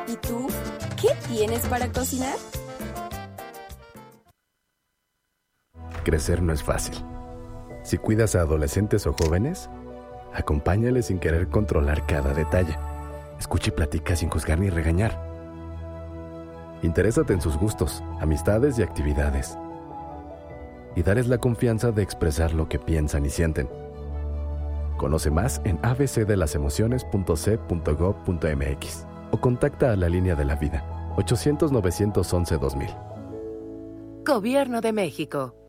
¿Y tú? ¿Qué tienes para cocinar? Crecer no es fácil. Si cuidas a adolescentes o jóvenes, acompáñales sin querer controlar cada detalle. Escucha y platica sin juzgar ni regañar. Interésate en sus gustos, amistades y actividades. Y darles la confianza de expresar lo que piensan y sienten. Conoce más en abcdelasemociones.c.gov.mx o contacta a la Línea de la Vida, 800-911-2000. Gobierno de México.